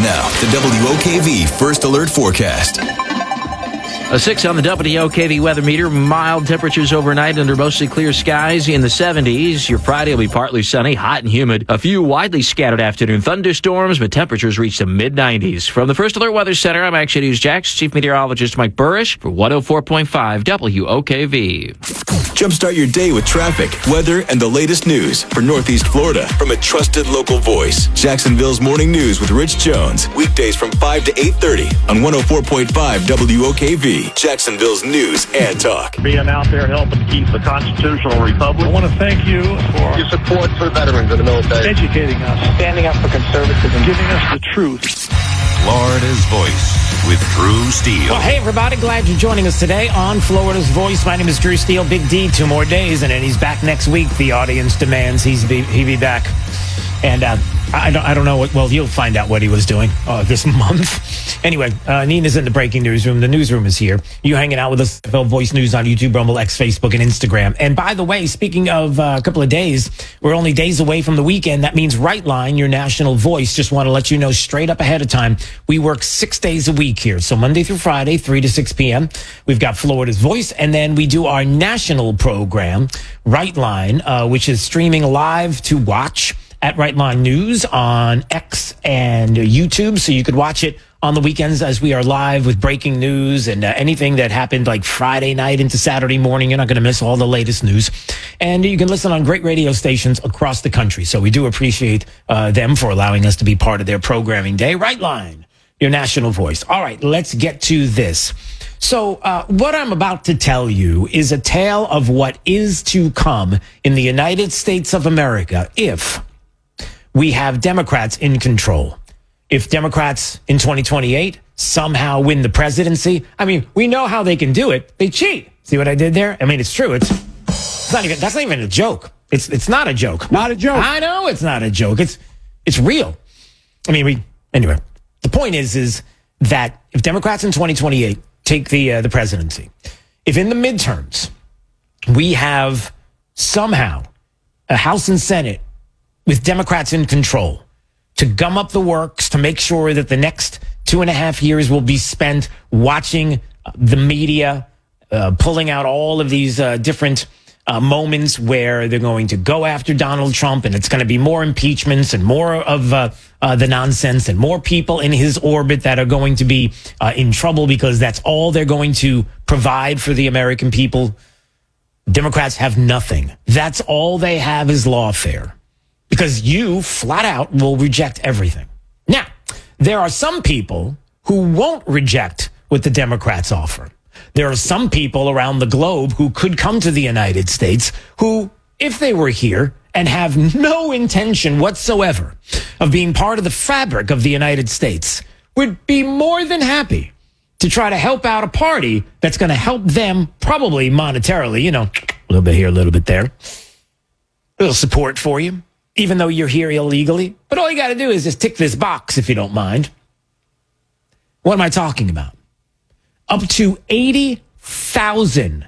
Now, the WOKV First Alert Forecast. A 6 on the WOKV weather meter. Mild temperatures overnight under mostly clear skies in the 70s. Your Friday will be partly sunny, hot and humid. A few widely scattered afternoon thunderstorms, but temperatures reach the mid-90s. From the First Alert Weather Center, I'm Action News Jax Chief Meteorologist Mike Burrish for 104.5 WOKV. Jumpstart your day with traffic, weather, and the latest news for Northeast Florida from a trusted local voice. Jacksonville's Morning News with Rich Jones. Weekdays from 5 to 8:30 on 104.5 WOKV. Jacksonville's news and talk. Being out there helping keep the constitutional republic. I want to thank you for your support for veterans of the military, educating us, standing up for conservatism, giving us the truth. Florida's Voice with Drew Steele. Well, hey, everybody. Glad you're joining us today on Florida's Voice. My name is Drew Steele. Big D, 2 more days, and then he's back next week. The audience demands he be back. And I don't know what, well, you'll find out what he was doing this month. Anyway, Nina's in the breaking newsroom. The newsroom is here. You hanging out with us, NFL Voice News on YouTube, Rumble, X, Facebook, and Instagram. And by the way, speaking of a couple of days, we're only days away from the weekend. That means Right Line, your national voice. Just want to let you know straight up ahead of time, we work 6 days a week here. So Monday through Friday, 3 to 6 p.m. We've got Florida's Voice. And then we do our national program, Right Line, which is streaming live to watch at Right Line News on X and YouTube. So you could watch it on the weekends as we are live with breaking news and anything that happened like Friday night into Saturday morning. You're not going to miss all the latest news. And you can listen on great radio stations across the country. So we do appreciate them for allowing us to be part of their programming day. Right Line, your national voice. All right, let's get to this. So what I'm about to tell you is a tale of what is to come in the United States of America if we have Democrats in control. If Democrats in 2028 somehow win the presidency, I mean, we know how they can do it. They cheat. See what I did there? I mean, it's true. That's not even a joke. It's not a joke. Not a joke. I know it's not a joke. It's real. I mean, anyway, the point is that if Democrats in 2028 take the presidency, if in the midterms we have somehow a House and Senate with Democrats in control to gum up the works, to make sure that the next 2.5 years will be spent watching the media, pulling out all of these different moments where they're going to go after Donald Trump, and it's going to be more impeachments and more of the nonsense and more people in his orbit that are going to be in trouble because that's all they're going to provide for the American people. Democrats have nothing. That's all they have is lawfare. Because you, flat out, will reject everything. Now, there are some people who won't reject what the Democrats offer. There are some people around the globe who could come to the United States who, if they were here and have no intention whatsoever of being part of the fabric of the United States, would be more than happy to try to help out a party that's going to help them, probably monetarily, a little bit here, a little bit there. A little support for you, even though you're here illegally. But all you got to do is just tick this box, if you don't mind. What am I talking about? Up to 80,000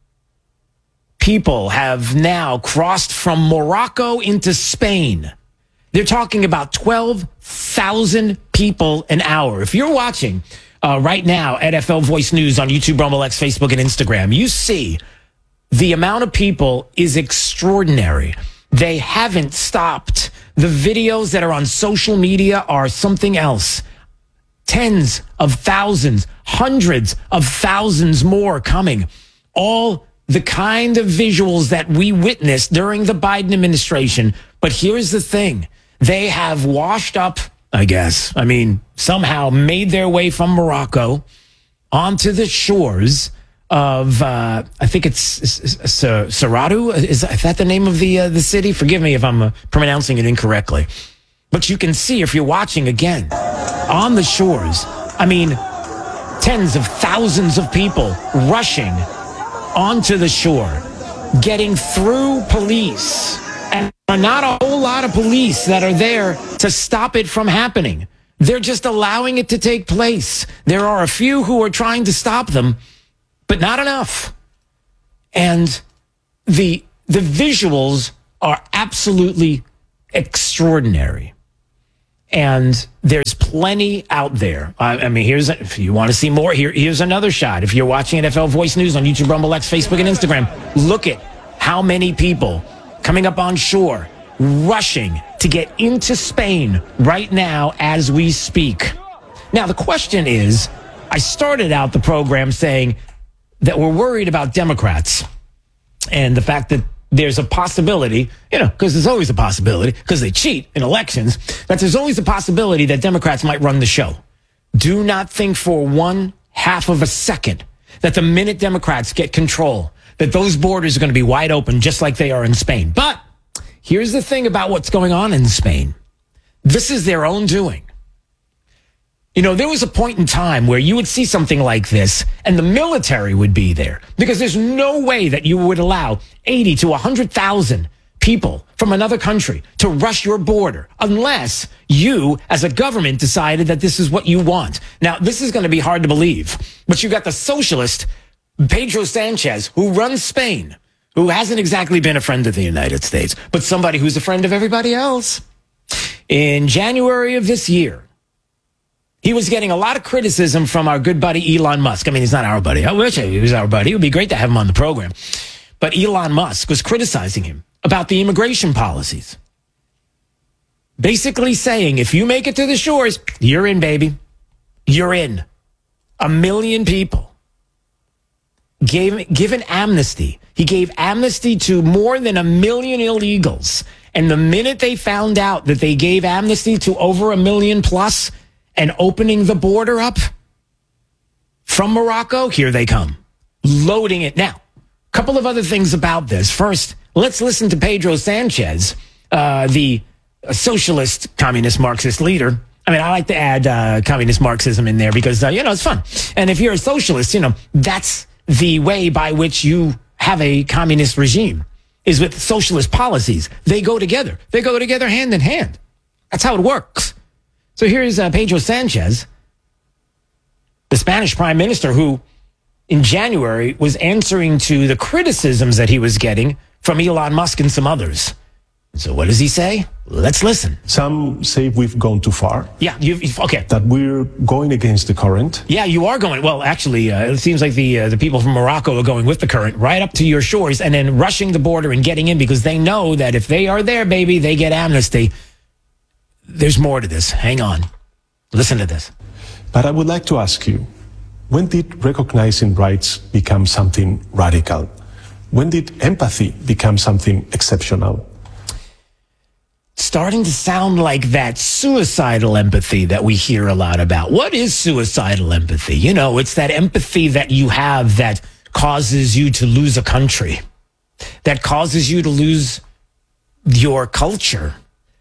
people have now crossed from Morocco into Spain. They're talking about 12,000 people an hour. If you're watching right now, NFL Voice News on YouTube, Rumble, X, Facebook, and Instagram, you see the amount of people is extraordinary. They haven't stopped. The videos that are on social media are something else. Tens of thousands, hundreds of thousands more coming. All the kind of visuals that we witnessed during the Biden administration. But here's the thing. They have washed up, I guess. I mean, somehow made their way from Morocco onto the shores of, I think it's Saratu. Is that the name of the city? Forgive me if I'm pronouncing it incorrectly. But you can see, if you're watching again, on the shores, I mean, tens of thousands of people rushing onto the shore, getting through police. And there are not a whole lot of police that are there to stop it from happening. They're just allowing it to take place. There are a few who are trying to stop them, but not enough. And the visuals are absolutely extraordinary. And there's plenty out there. I mean, if you want to see more, here's another shot. If you're watching NFL Voice News on YouTube, Rumble X, Facebook, and Instagram, look at how many people coming up on shore, rushing to get into Spain right now as we speak. Now, the question is, I started out the program saying that we're worried about Democrats and the fact that there's a possibility, because there's always a possibility, because they cheat in elections, that there's always a possibility that Democrats might run the show. Do not think for 1/2 of a second that the minute Democrats get control, that those borders are going to be wide open just like they are in Spain. But here's the thing about what's going on in Spain. This is their own doing. There was a point in time where you would see something like this and the military would be there, because there's no way that you would allow 80 to 100,000 people from another country to rush your border unless you as a government decided that this is what you want. Now, this is going to be hard to believe, but you got the socialist Pedro Sanchez, who runs Spain, who hasn't exactly been a friend of the United States, but somebody who's a friend of everybody else. In January of this year, he was getting a lot of criticism from our good buddy Elon Musk. I mean, he's not our buddy. I wish he was our buddy. It would be great to have him on the program. But Elon Musk was criticizing him about the immigration policies. Basically saying, if you make it to the shores, you're in, baby. You're in. 1 million people. Given amnesty. He gave amnesty to more than 1 million illegals. And the minute they found out that they gave amnesty to over 1 million plus, and opening the border up from Morocco, here they come, loading it. Now, a couple of other things about this. First, let's listen to Pedro Sanchez, the socialist, communist, Marxist leader. I mean, I like to add communist Marxism in there because, it's fun. And if you're a socialist, that's the way by which you have a communist regime, is with socialist policies. They go together. They go together hand in hand. That's how it works. So here's Pedro Sanchez, the Spanish prime minister, who in January was answering to the criticisms that he was getting from Elon Musk and some others. So what does he say? Let's listen. Some say we've gone too far. Yeah, okay. That we're going against the current. Yeah, you are going. Well, actually, it seems like the people from Morocco are going with the current right up to your shores and then rushing the border and getting in because they know that if they are there, baby, they get amnesty. There's more to this. Hang on. Listen to this. But I would like to ask you, when did recognizing rights become something radical? When did empathy become something exceptional? Starting to sound like that suicidal empathy that we hear a lot about. What is suicidal empathy? It's that empathy that you have that causes you to lose a country, that causes you to lose your culture,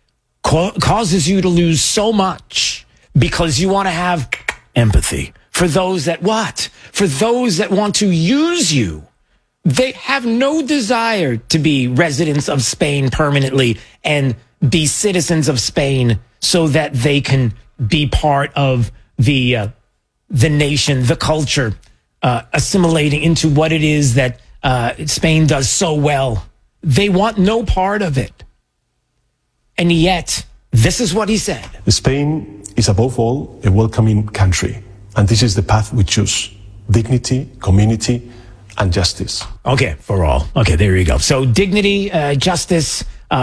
causes you to lose so much because you want to have empathy for those that what? For those that want to use you. They have no desire to be residents of Spain permanently and be citizens of Spain so that they can be part of the nation, the culture, assimilating into what it is that Spain does so well. They want no part of it. And yet, this is what he said. Spain is above all a welcoming country. And this is the path we choose. Dignity, community, and justice. Okay, for all. Okay, there you go. So dignity, justice,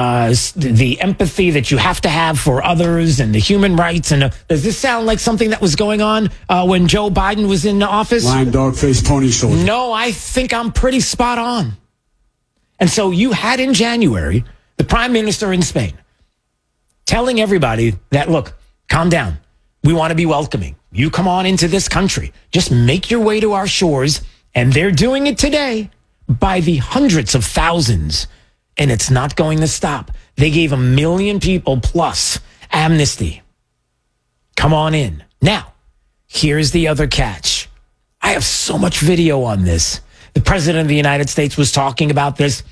the empathy that you have to have for others and the human rights. And does this sound like something that was going on when Joe Biden was in office? Lion, dog, face, pony, shoulder. No, I think I'm pretty spot on. And so you had in January the prime minister in Spain telling everybody that, look, calm down. We want to be welcoming. You come on into this country. Just make your way to our shores. And they're doing it today by the hundreds of thousands. And it's not going to stop. They gave 1 million people plus amnesty. Come on in. Now, here's the other catch. I have so much video on this. The president of the United States was talking about this.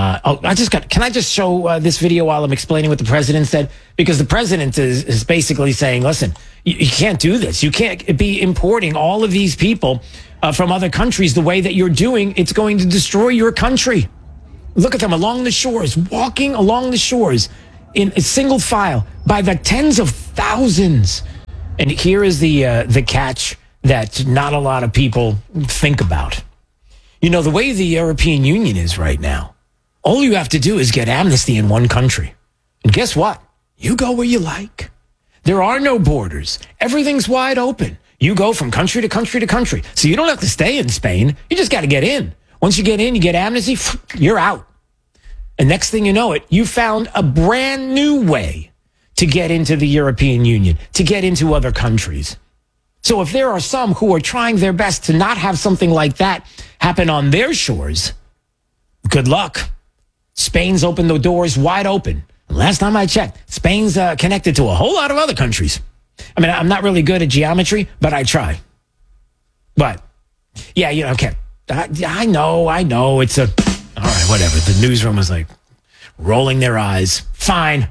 Can I just show this video while I'm explaining what the president said? Because the president is basically saying, listen, you can't do this. You can't be importing all of these people from other countries the way that you're doing. It's going to destroy your country. Look at them along the shores, walking along the shores. in a single file by the tens of thousands. And here is the catch that not a lot of people think about. You know, the way the European Union is right now, all you have to do is get amnesty in one country. And guess what? You go where you like. There are no borders. Everything's wide open. You go from country to country to country. So you don't have to stay in Spain. You just got to get in. Once you get in, you get amnesty, you're out. And next thing you know it, you found a brand new way to get into the European Union, to get into other countries. So if there are some who are trying their best to not have something like that happen on their shores, good luck. Spain's opened the doors wide open. Last time I checked, Spain's connected to a whole lot of other countries. I mean, I'm not really good at geometry, but I try. But, yeah, you know, okay. I know. It's all right, whatever. The newsroom was like rolling their eyes. Fine.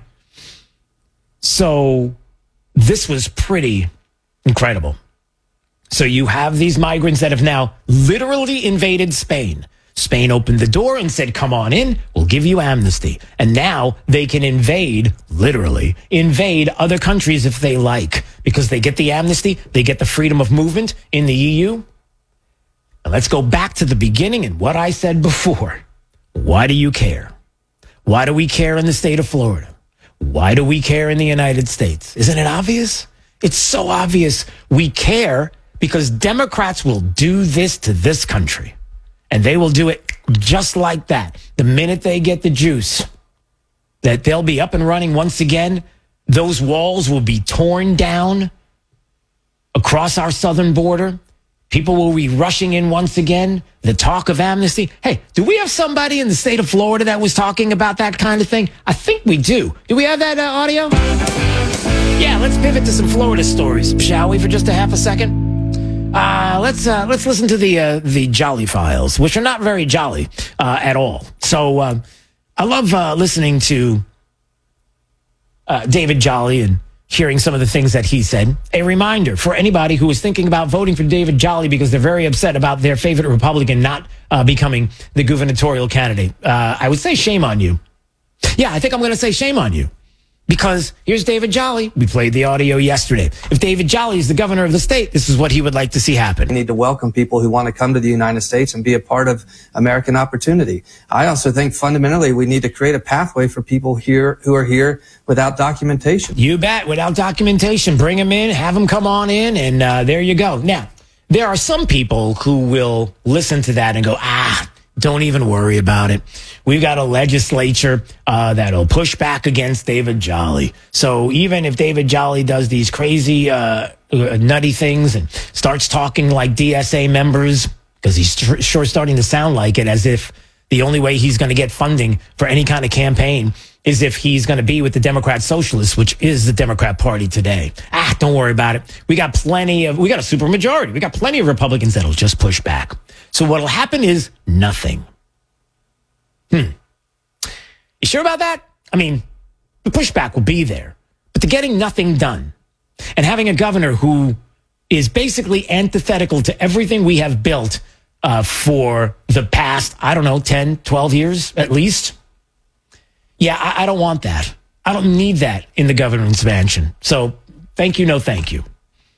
So this was pretty incredible. So you have these migrants that have now literally invaded Spain. Spain opened the door and said, come on in, we'll give you amnesty. And now they can literally invade other countries if they like, because they get the amnesty, they get the freedom of movement in the EU. And let's go back to the beginning and what I said before. Why do you care? Why do we care in the state of Florida? Why do we care in the United States? Isn't it obvious? It's so obvious. We care because Democrats will do this to this country. And they will do it just like that. The minute they get the juice, that they'll be up and running once again. Those walls will be torn down across our southern border. People will be rushing in once again. The talk of amnesty. Hey, do we have somebody in the state of Florida that was talking about that kind of thing? I think we do. Do we have that audio? Yeah, let's pivot to some Florida stories, shall we, for just a half a second? Let's listen to the Jolly Files, which are not very jolly at all. So I love listening to David Jolly and hearing some of the things that he said. A reminder for anybody who is thinking about voting for David Jolly because they're very upset about their favorite Republican not becoming the gubernatorial candidate. I would say shame on you. Yeah, I think I'm going to say shame on you. Because here's David Jolly. We played the audio yesterday. If David Jolly is the governor of the state, this is what he would like to see happen. We need to welcome people who want to come to the United States and be a part of American opportunity. I also think fundamentally we need to create a pathway for people here who are here without documentation. You bet. Without documentation. Bring them in, have them come on in, and there you go. Now, there are some people who will listen to that and go, don't even worry about it. We've got a legislature that'll push back against David Jolly. So even if David Jolly does these crazy, nutty things and starts talking like DSA members, because he's sure starting to sound like it, as if the only way he's going to get funding for any kind of campaign is if he's going to be with the Democrat Socialists, which is the Democrat Party today. Don't worry about it. We got a supermajority. We got plenty of Republicans that'll just push back. So what'll happen is nothing. You sure about that? I mean, the pushback will be there, but the getting nothing done and having a governor who is basically antithetical to everything we have built for the past, 10, 12 years at least. Yeah, I don't want that. I don't need that in the governor's mansion. So thank you, no thank you.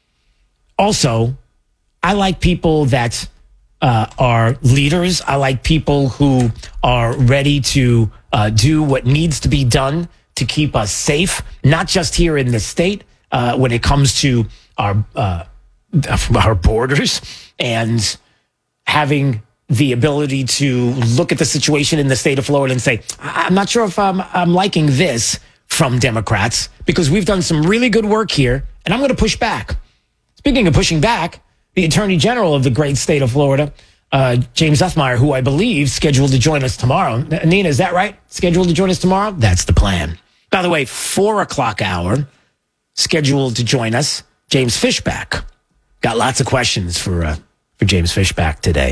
Also, I like people that are leaders. I like people who are ready to do what needs to be done to keep us safe, not just here in the state when it comes to our borders and having the ability to look at the situation in the state of Florida and say, I'm not sure if I'm liking this from Democrats because we've done some really good work here and I'm going to push back. Speaking of pushing back, the Attorney General of the great state of Florida, James Othmeyer, who I believe scheduled to join us tomorrow. Nina, is that right? Scheduled to join us tomorrow? That's the plan. By the way, 4:00 hour, scheduled to join us, James Fishback. Got lots of questions for James Fishback today.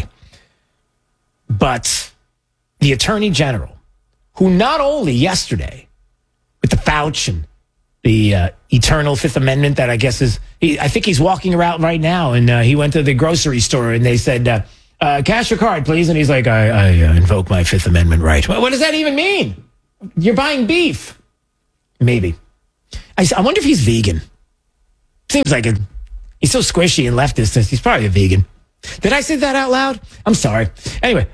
But the Attorney General, who not only yesterday, with the Fauci and the eternal Fifth Amendment that I guess I think he's walking around right now, and he went to the grocery store and they said, cash or card, please. And he's like, I invoke my Fifth Amendment right. What does that even mean? You're buying beef. Maybe. I wonder if he's vegan. Seems like it. He's so squishy and leftist. He's probably a vegan. Did I say that out loud? I'm sorry. Anyway,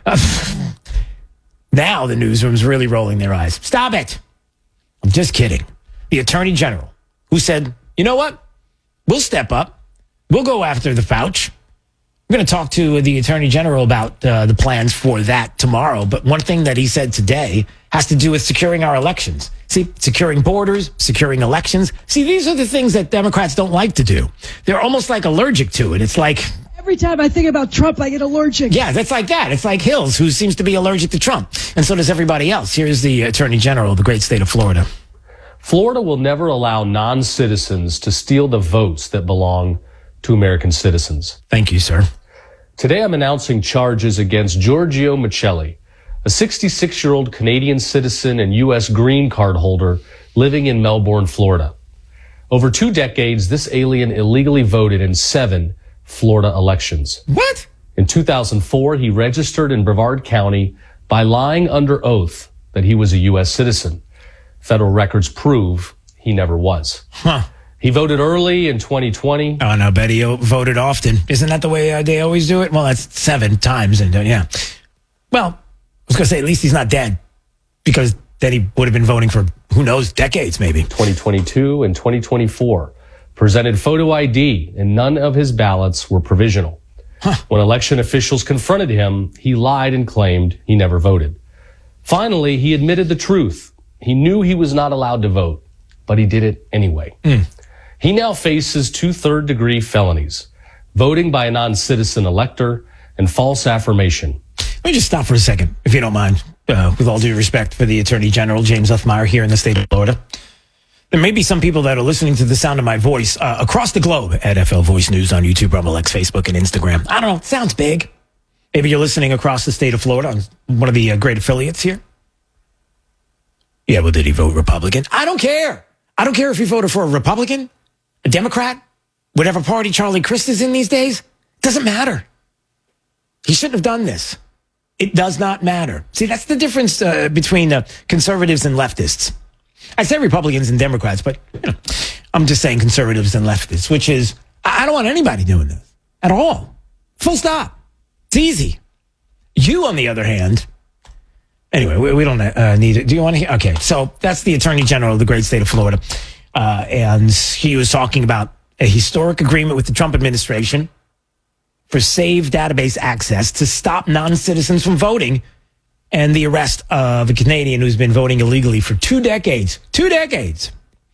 now the newsroom's really rolling their eyes. Stop it. I'm just kidding. The Attorney General, who said, you know what? We'll step up. We'll go after the Fauci. We're going to talk to the Attorney General about the plans for that tomorrow. But one thing that he said today has to do with securing our elections. See, securing borders, securing elections. See, these are the things that Democrats don't like to do. They're almost like allergic to it. It's like... Every time I think about Trump, I get allergic. Yeah, that's like that. It's like Hills, who seems to be allergic to Trump. And so does everybody else. Here's the Attorney General of the great state of Florida. Florida will never allow non-citizens to steal the votes that belong to American citizens. Thank you, sir. Today, I'm announcing charges against Giorgio Michelli, a 66-year-old Canadian citizen and U.S. green card holder living in Melbourne, Florida. Over 2 decades, this alien illegally voted in 7 Florida elections. What? In 2004, he registered in Brevard County by lying under oath that he was a U.S. citizen. Federal records prove he never was. Huh. He voted early in 2020. Oh, no, bet he voted often. Isn't that the way they always do it? Well, that's 7 times. And yeah. Well, I was going to say, at least he's not dead. Because then he would have been voting for, who knows, decades maybe. 2022 and 2024 presented photo ID, and none of his ballots were provisional. Huh. When election officials confronted him, he lied and claimed he never voted. Finally, he admitted the truth. He knew he was not allowed to vote, but he did it anyway. He now faces 2 third-degree felonies, voting by a non-citizen elector and false affirmation. Let me just stop for a second, if you don't mind, with all due respect for the Attorney General, James F. Meyer, here in the state of Florida. There may be some people that are listening to the sound of my voice across the globe at FL Voice News on YouTube, Rumble X, Facebook, and Instagram. I don't know. It sounds big. Maybe you're listening across the state of Florida on one of the great affiliates here. Yeah, well, did he vote Republican? I don't care. I don't care if he voted for a Republican, a Democrat, whatever party Charlie Crist is in these days. It doesn't matter. He shouldn't have done this. It does not matter. See, that's the difference between conservatives and leftists. I say Republicans and Democrats, but I'm just saying conservatives and leftists, which is, I don't want anybody doing this at all. Full stop. It's easy. You, on the other hand... Anyway, we don't need it. Do you want to hear? Okay, so that's the Attorney General of the great state of Florida. And he was talking about a historic agreement with the Trump administration for SAVE database access to stop non-citizens from voting and the arrest of a Canadian who's been voting illegally for 2 decades. 2 decades.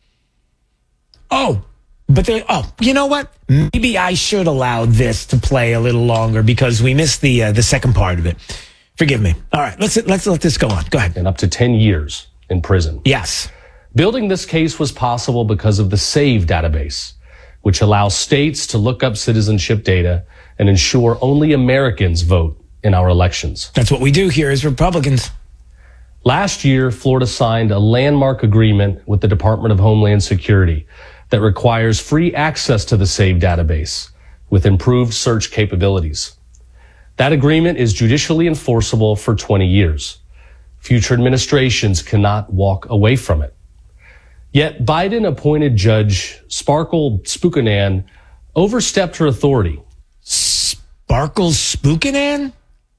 Oh, but you know what? Maybe I should allow this to play a little longer because we missed the second part of it. Forgive me. All right, let's let this go on. Go ahead. And up to 10 years in prison. Yes. Building this case was possible because of the SAVE database, which allows states to look up citizenship data and ensure only Americans vote in our elections. That's what we do here as Republicans. Last year, Florida signed a landmark agreement with the Department of Homeland Security that requires free access to the SAVE database with improved search capabilities. That agreement is judicially enforceable for 20 years. Future administrations cannot walk away from it. Yet Biden-appointed Judge Sparkle Spookanan overstepped her authority. Sparkle Spookanan?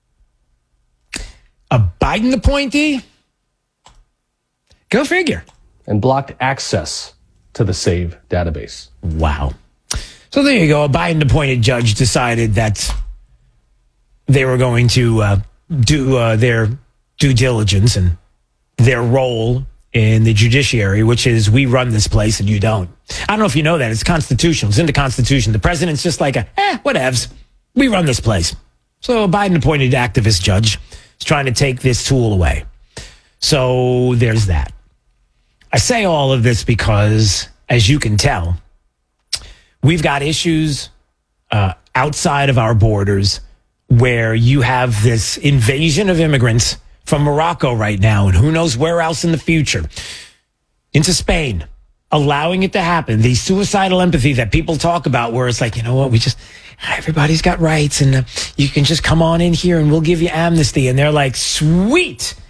A Biden appointee? Go figure. And blocked access to the SAVE database. Wow. So there you go. A Biden-appointed judge decided that they were going to do their due diligence and their role in the judiciary, which is we run this place and you don't. I don't know if you know that. It's constitutional. It's in the Constitution. The president's just like, whatevs. We run this place. So a Biden-appointed activist judge is trying to take this tool away. So there's that. I say all of this because, as you can tell, we've got issues outside of our borders where you have this invasion of immigrants from Morocco right now, and who knows where else in the future, into Spain, allowing it to happen. The suicidal empathy that people talk about, where it's like, you know what, everybody's got rights, and you can just come on in here and we'll give you amnesty. And they're like, sweet.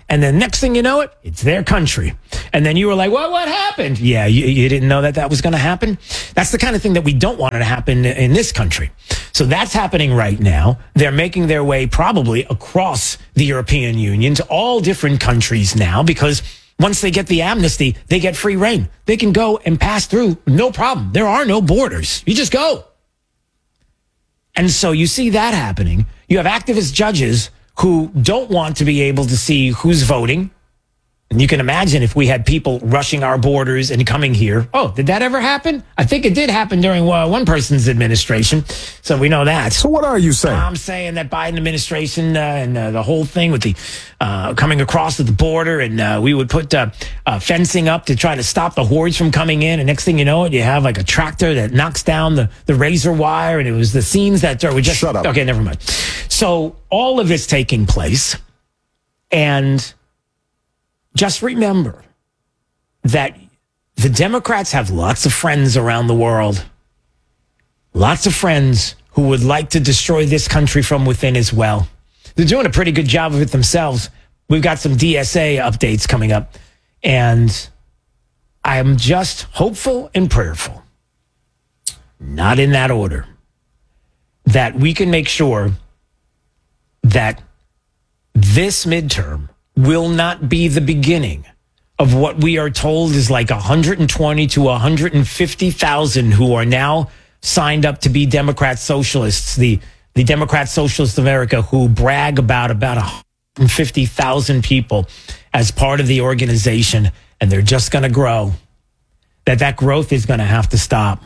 And then next thing you know it, it's their country. And then you were like, well, what happened? Yeah, you didn't know that was going to happen. That's the kind of thing that we don't want to happen in this country. So that's happening right now. They're making their way probably across the European Union to all different countries now, because once they get the amnesty, they get free reign. They can go and pass through, no problem. There are no borders. You just go. And so you see that happening. You have activist judges who don't want to be able to see who's voting. And you can imagine if we had people rushing our borders and coming here. Oh, did that ever happen? I think it did happen during one person's administration. So we know that. So what are you saying? I'm saying that Biden administration and the whole thing with the coming across at the border, and we would put fencing up to try to stop the hordes from coming in. And next thing you know, you have like a tractor that knocks down the razor wire. And it was the scenes that were just... Shut up. Okay, never mind. So all of this taking place, and... just remember that the Democrats have lots of friends around the world. Lots of friends who would like to destroy this country from within as well. They're doing a pretty good job of it themselves. We've got some DSA updates coming up. And I am just hopeful and prayerful, not in that order, that we can make sure that this midterm will not be the beginning of what we are told is like 120 to 150,000 who are now signed up to be Democrat socialists, the Democrat Socialist America, who brag about 150,000 people as part of the organization, and they're just going to grow. That growth is going to have to stop.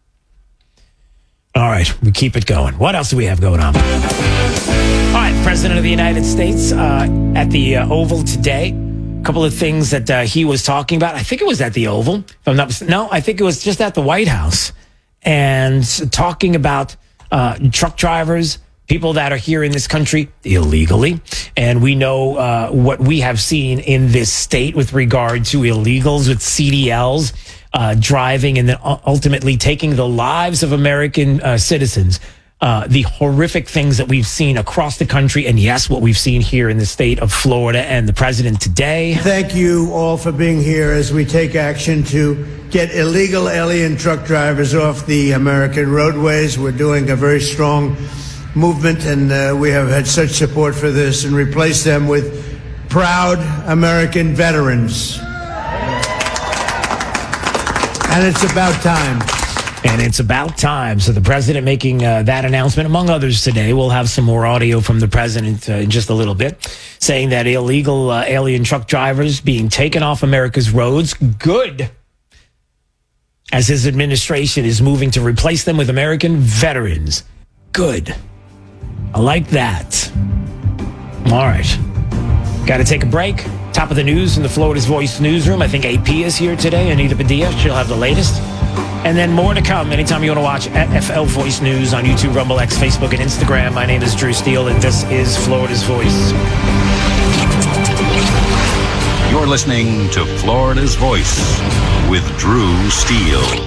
All right, we keep it going. What else do we have going on? All right, President of the United States at the Oval today. A couple of things that he was talking about. I think it was at the Oval. If I'm not mistaken. No, I think it was just at the White House. And talking about truck drivers, people that are here in this country illegally. And we know what we have seen in this state with regard to illegals with CDLs. Driving and then ultimately taking the lives of American citizens. The horrific things that we've seen across the country, and yes, what we've seen here in the state of Florida, and the president today. Thank you all for being here as we take action to get illegal alien truck drivers off the American roadways. We're doing a very strong movement, and we have had such support for this, and replace them with proud American veterans. And it's about time. And it's about time. So the president making that announcement, among others today. We'll have some more audio from the president in just a little bit, saying that illegal alien truck drivers being taken off America's roads, good, as his administration is moving to replace them with American veterans. Good. I like that. All right. Got to take a break. Top of the news in the Florida's Voice newsroom. I think AP is here today. Anita Padilla. She'll have the latest. And then more to come anytime you want to watch at FL Voice News on YouTube, Rumble, X, Facebook, and Instagram. My name is Drew Steele, and this is Florida's Voice. You're listening to Florida's Voice with Drew Steele.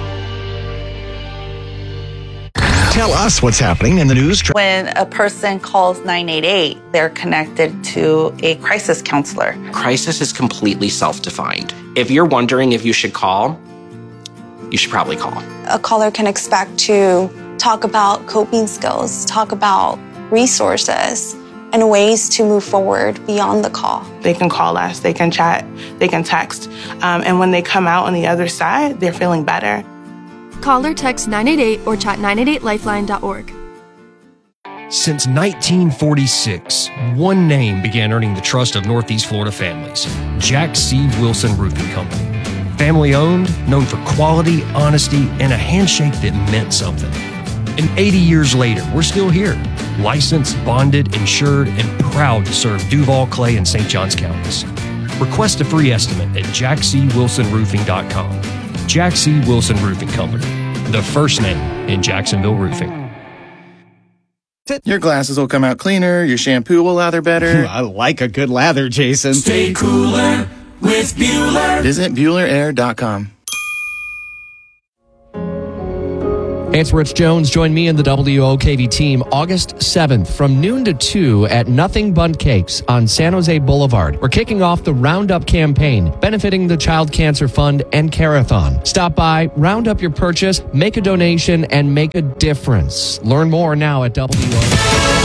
Tell us what's happening in the news. When a person calls 988, they're connected to a crisis counselor. Crisis is completely self-defined. If you're wondering if you should call, you should probably call. A caller can expect to talk about coping skills, talk about resources, and ways to move forward beyond the call. They can call us, they can chat, they can text, and when they come out on the other side, they're feeling better. Call or text 988 or chat 988lifeline.org. Since 1946, one name began earning the trust of Northeast Florida families: Jack C. Wilson Roofing Company. Family owned, known for quality, honesty, and a handshake that meant something. And 80 years later, we're still here, licensed, bonded, insured, and proud to serve Duval, Clay, and St. Johns counties. Request a free estimate at jackcwilsonroofing.com. Jack C. Wilson Roofing Company, the first name in Jacksonville roofing. Your glasses will come out cleaner, your shampoo will lather better. I like a good lather, Jason. Stay cooler with Bueller. Visit BuellerAir.com. Hey, it's Rich Jones. Join me and the WOKV team August 7th from noon to 2 at Nothing Bundt Cakes on San Jose Boulevard. We're kicking off the Roundup campaign, benefiting the Child Cancer Fund and Carathon. Stop by, round up your purchase, make a donation, and make a difference. Learn more now at WOKV.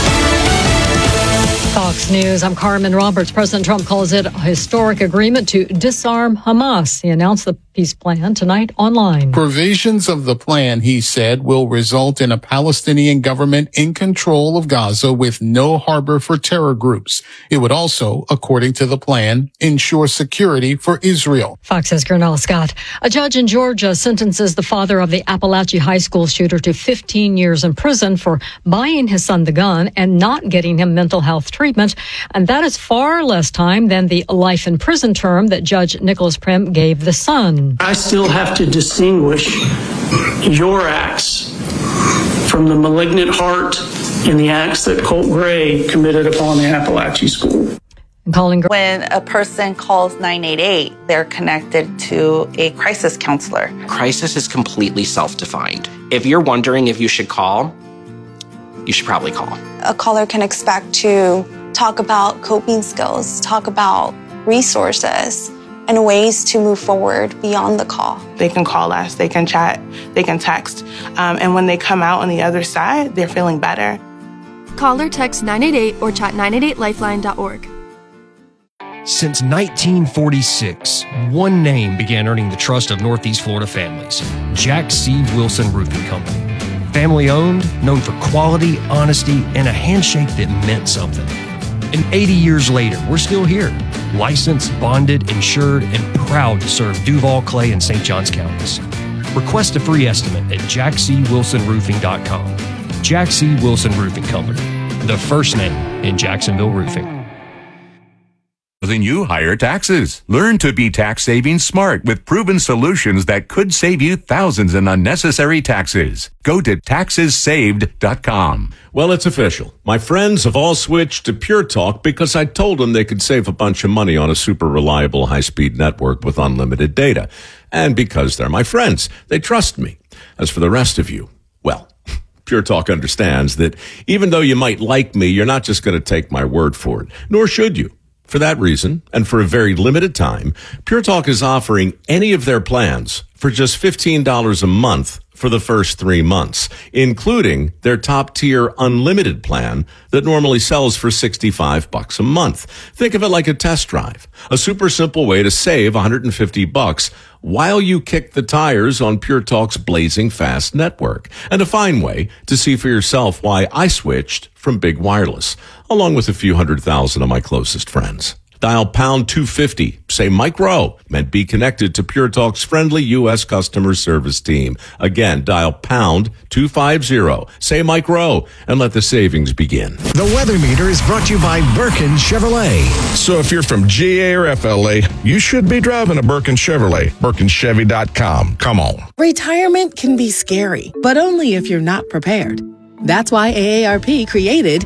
Fox News, I'm Carmen Roberts. President Trump calls it a historic agreement to disarm Hamas. He announced the peace plan tonight online. Provisions of the plan, he said, will result in a Palestinian government in control of Gaza with no harbor for terror groups. It would also, according to the plan, ensure security for Israel. Fox's Gernell Scott. A judge in Georgia sentences the father of the Appalachia High School shooter to 15 years in prison for buying his son the gun and not getting him mental health treatment. And that is far less time than the life in prison term that Judge Nicholas Prim gave the son. I still have to distinguish your acts from the malignant heart and the acts that Colt Gray committed upon the Appalachia School. When a person calls 988, they're connected to a crisis counselor. Crisis is completely self-defined. If you're wondering if you should call, you should probably call. A caller can expect to talk about coping skills, talk about resources, and ways to move forward beyond the call. They can call us, they can chat, they can text. And when they come out on the other side, they're feeling better. Call or text 988 or chat 988lifeline.org. Since 1946, one name began earning the trust of Northeast Florida families: Jack C. Wilson Roofing Company. Family owned, known for quality, honesty, and a handshake that meant something. And 80 years later, we're still here, licensed, bonded, insured, and proud to serve Duval, Clay, and St. Johns counties. Request a free estimate at jackcwilsonroofing.com. Jack C. Wilson Roofing Company, the first name in Jacksonville roofing. Then you higher taxes. Learn to be tax saving smart with proven solutions that could save you thousands in unnecessary taxes. Go to taxessaved.com. Well, it's official. My friends have all switched to Pure Talk because I told them they could save a bunch of money on a super reliable high-speed network with unlimited data. And because they're my friends, they trust me. As for the rest of you, well, Pure Talk understands that even though you might like me, you're not just going to take my word for it, nor should you. For that reason, and for a very limited time, Pure Talk is offering any of their plans for just $15 a month for the first 3 months, including their top-tier unlimited plan that normally sells for $65 a month. Think of it like a test drive, a super simple way to save $150 while you kick the tires on Pure Talk's blazing fast network, and a fine way to see for yourself why I switched from Big Wireless, along with a few 100,000 of my closest friends. Dial pound 250, say Mike Rowe, and be connected to Pure Talk's friendly U.S. customer service team. Again, dial pound 250, say Mike Rowe, and let the savings begin. The Weather Meter is brought to you by Birkin Chevrolet. So if you're from GA or FLA, you should be driving a Birkin Chevrolet. BirkinChevy.com. Come on. Retirement can be scary, but only if you're not prepared. That's why AARP created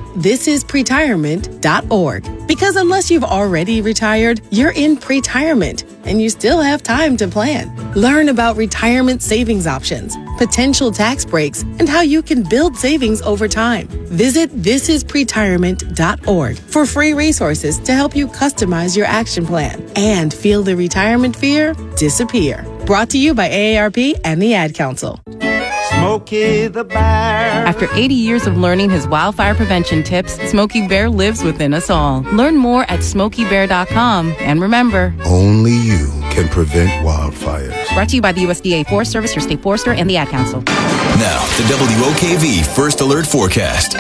thisispretirement.org. Because unless you've already retired, you're in pretirement, and you still have time to plan. Learn about retirement savings options, potential tax breaks, and how you can build savings over time. Visit thisispretirement.org for free resources to help you customize your action plan and feel the retirement fear disappear. Brought to you by AARP and the Ad Council. Smokey the Bear. After 80 years of learning his wildfire prevention tips, Smokey Bear lives within us all. Learn more at SmokeyBear.com. And remember, only you can prevent wildfires. Brought to you by the USDA Forest Service, your state forester, and the Ad Council. Now, the WOKV First Alert Forecast.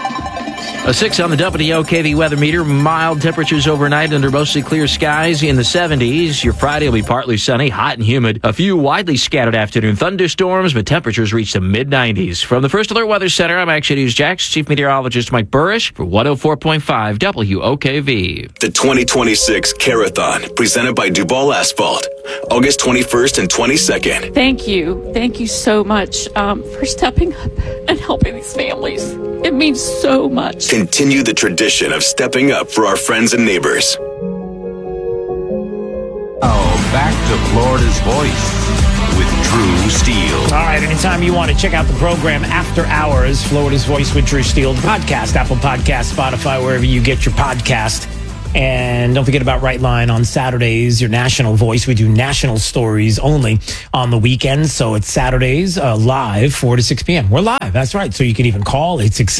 A 6 on the WOKV weather meter. Mild temperatures overnight under mostly clear skies in the 70s. Your Friday will be partly sunny, hot and humid. A few widely scattered afternoon thunderstorms, but temperatures reach the mid-90s. From the First Alert Weather Center, I'm Action News Jax Chief Meteorologist Mike Burrish for 104.5 WOKV. The 2026 Carathon, presented by Duval Asphalt, August 21st and 22nd. Thank you. Thank you so much for stepping up and helping these families. It means so much. Continue the tradition of stepping up for our friends and neighbors. Oh, back to Florida's Voice with Drew Steele. All right, anytime you want to check out the program After Hours, Florida's Voice with Drew Steele, the podcast, Apple Podcast, Spotify, wherever you get your podcast. And don't forget about Right Line on Saturdays, your national voice. We do national stories only on the weekends. So it's Saturdays live, 4 to 6 p.m. We're live. That's right. So you can even call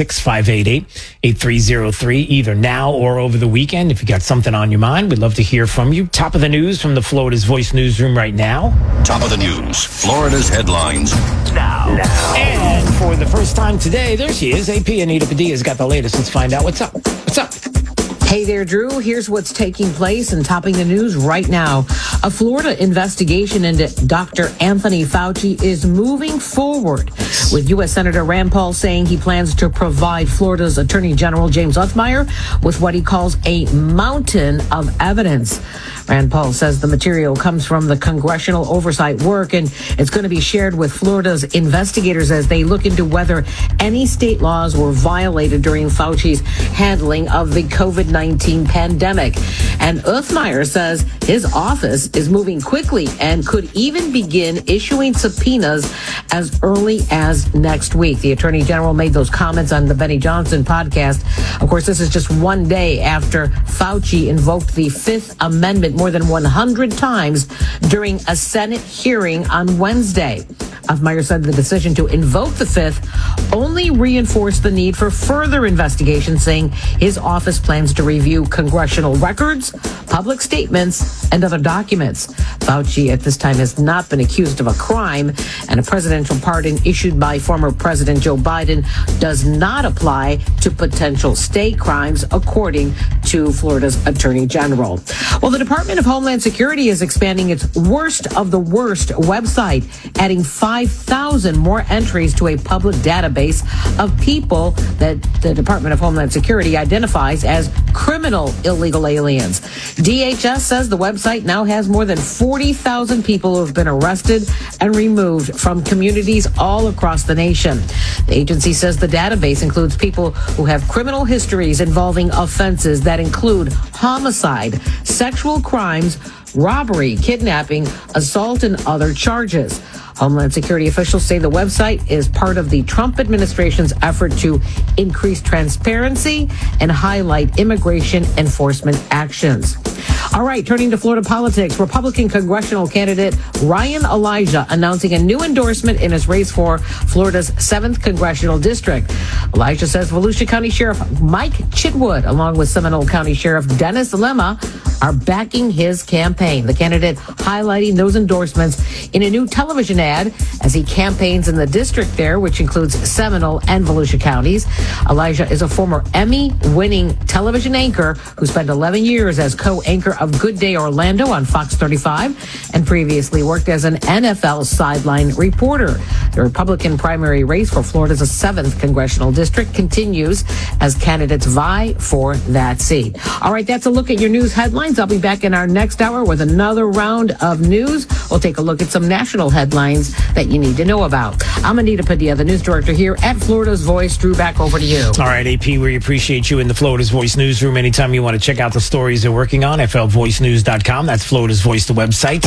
866-588-8303 either now or over the weekend. If you got something on your mind, we'd love to hear from you. Top of the news from the Florida's Voice newsroom right now. Top of the news, Florida's headlines now. And for the first time today, there she is. AP Anita Padilla's got the latest. Let's find out what's up. What's up? Hey there, Drew. Here's what's taking place and topping the news right now. A Florida investigation into Dr. Anthony Fauci is moving forward, with U.S. Senator Rand Paul saying he plans to provide Florida's Attorney General James Othmeyer with what he calls a mountain of evidence. Rand Paul says the material comes from the congressional oversight work, and it's going to be shared with Florida's investigators as they look into whether any state laws were violated during Fauci's handling of the COVID-19 pandemic. And Othmeyer says his office is moving quickly and could even begin issuing subpoenas as early as next week. The Attorney General made those comments on the Benny Johnson podcast. Of course, this is just one day after Fauci invoked the Fifth Amendment more than 100 times during a Senate hearing on Wednesday. Othmeyer said the decision to invoke the Fifth only reinforced the need for further investigation, saying his office plans to review congressional records, public statements, and other documents. Fauci at this time has not been accused of a crime, and a presidential pardon issued by former President Joe Biden does not apply to potential state crimes, according to Florida's Attorney General. Well, the Department of Homeland Security is expanding its worst of the worst website, adding 5,000 more entries to a public database of people that the Department of Homeland Security identifies as criminal illegal aliens. DHS says the website now has more than 40,000 people who have been arrested and removed from communities all across the nation. The agency says the database includes people who have criminal histories involving offenses that include homicide, sexual crimes, robbery, kidnapping, assault, and other charges. Homeland Security officials say the website is part of the Trump administration's effort to increase transparency and highlight immigration enforcement actions. All right, turning to Florida politics, Republican congressional candidate Ryan Elijah announcing a new endorsement in his race for Florida's 7th congressional district. Elijah says Volusia County Sheriff Mike Chitwood, along with Seminole County Sheriff Dennis Lema, are backing his campaign. The candidate highlighting those endorsements in a new television ad as he campaigns in the district there, which includes Seminole and Volusia counties. Elijah is a former Emmy-winning television anchor who spent 11 years as co-anchor of Good Day Orlando on Fox 35 and previously worked as an NFL sideline reporter. The Republican primary race for Florida's 7th congressional district continues as candidates vie for that seat. All right, that's a look at your news headlines. I'll be back in our next hour with another round of news. We'll take a look at some national headlines that you need to know about. I'm Anita Padilla, the news director here at Florida's Voice. Drew, back over to you. All right, AP, we appreciate you in the Florida's Voice newsroom. Anytime you want to check out the stories they're working on, flvoicenews.com. That's Florida's Voice, the website.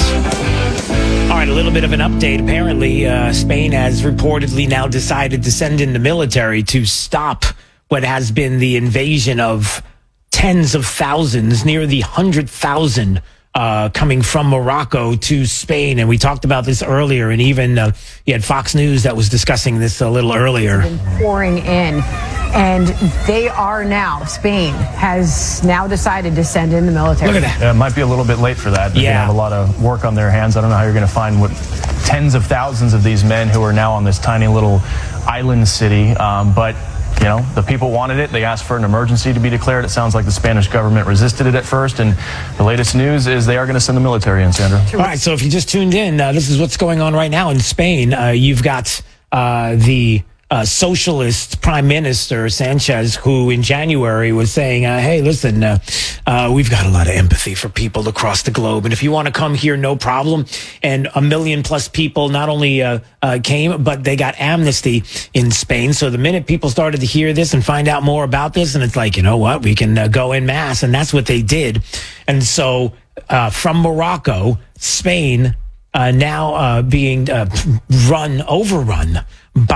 All right, a little bit of an update. Apparently, Spain has reportedly now decided to send in the military to stop what has been the invasion of tens of thousands, near the 100,000 coming from Morocco to Spain. And we talked about this earlier, and even you had Fox News that was discussing this a little earlier. Pouring in, and they are now, Spain has now decided to send in the military. Look at that. It might be a little bit late for that. They're going to have a lot of work on their hands. I don't know how you're going to find what tens of thousands of these men who are now on this tiny little island city, but you know, the people wanted it. They asked for an emergency to be declared. It sounds like the Spanish government resisted it at first. And the latest news is they are going to send the military in, Sandra. All right, so if you just tuned in, this is what's going on right now in Spain. You've got the socialist prime minister Sanchez, who in January was saying, hey, listen, we've got a lot of empathy for people across the globe. And if you want to come here, no problem. And 1 million plus people not only came, but they got amnesty in Spain. So the minute people started to hear this and find out more about this, and it's like, you know what, we can go en masse. And that's what they did. And so from Morocco, Spain now being overrun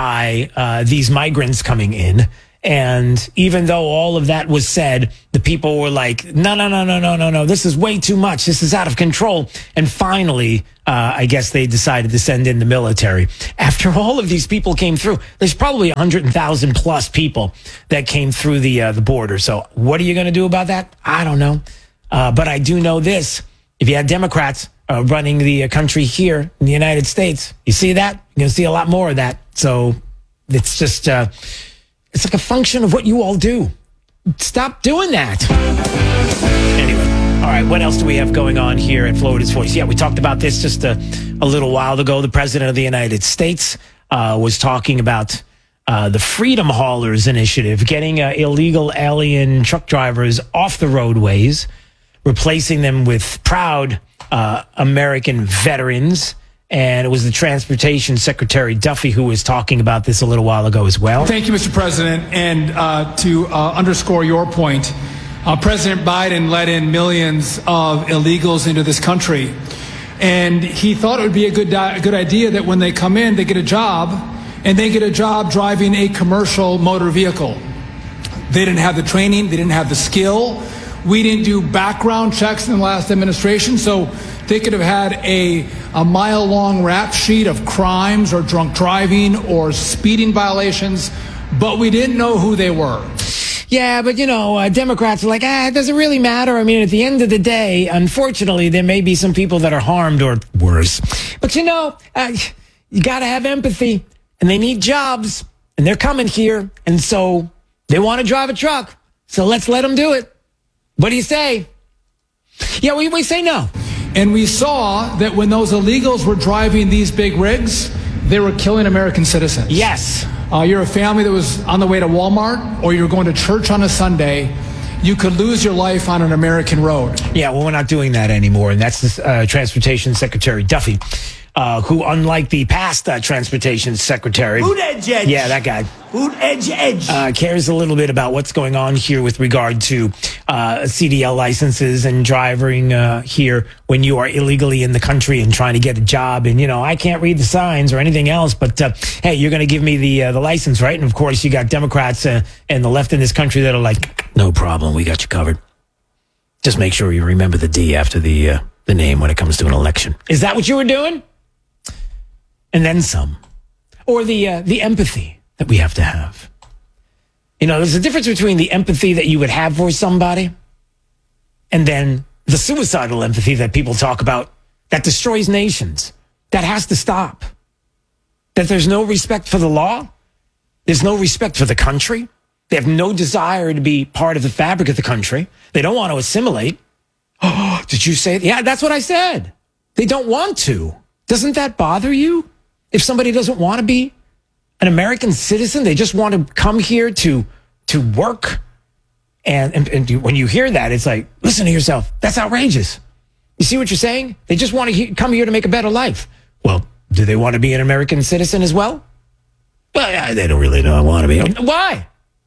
by these migrants coming in. And even though all of that was said, the people were like, no, this is way too much. This is out of control. And finally, I guess they decided to send in the military. After all of these people came through, there's probably 100,000 plus people that came through the border. So what are you going to do about that? I don't know. But I do know this. If you had Democrats running the country here in the United States, you see that? You're going to see a lot more of that. So it's just... it's like a function of what you all do. Stop doing that. Anyway, all right, what else do we have going on here at Florida's Voice? Yeah, we talked about this just a little while ago. The President of the United States was talking about the Freedom Haulers Initiative, getting illegal alien truck drivers off the roadways, replacing them with proud American veterans. And it was the Transportation Secretary Duffy who was talking about this a little while ago as well. Thank you, Mr. President. And to underscore your point, President Biden let in millions of illegals into this country. And he thought it would be a good idea that when they come in, they get a job, and they get a job driving a commercial motor vehicle. They didn't have the training. They didn't have the skill. We didn't do background checks in the last administration, so they could have had a mile-long rap sheet of crimes or drunk driving or speeding violations, but we didn't know who they were. Yeah, but, Democrats are like, it doesn't really matter. I mean, at the end of the day, unfortunately, there may be some people that are harmed or worse. But, you got to have empathy, and they need jobs, and they're coming here, and so they want to drive a truck. So let's let them do it. What do you say? Yeah, we say no. And we saw that when those illegals were driving these big rigs, they were killing American citizens. Yes. You're a family that was on the way to Walmart, or you're going to church on a Sunday. You could lose your life on an American road. Yeah, well, we're not doing that anymore. And that's the Transportation Secretary Duffy, who, unlike the past Transportation Secretary... Food edge. Yeah, that guy. Food edge. Cares a little bit about what's going on here with regard to CDL licenses and driving here when you are illegally in the country and trying to get a job. And, I can't read the signs or anything else, but, hey, you're going to give me the license, right? And, of course, you got Democrats and the left in this country that are like, no problem, we got you covered. Just make sure you remember the D after the name when it comes to an election. Is that what you were doing? And then some. Or the empathy that we have to have. There's a difference between the empathy that you would have for somebody and then the suicidal empathy that people talk about that destroys nations. That has to stop. That there's no respect for the law. There's no respect for the country. They have no desire to be part of the fabric of the country. They don't want to assimilate. Oh, did you say? Yeah, that's what I said. They don't want to. Doesn't that bother you? If somebody doesn't want to be an American citizen, they just want to come here to work. And when you hear that, it's like, listen to yourself. That's outrageous. You see what you're saying? They just want to come here to make a better life. Well, do they want to be an American citizen as well? Well, they don't really know I want to be. Why?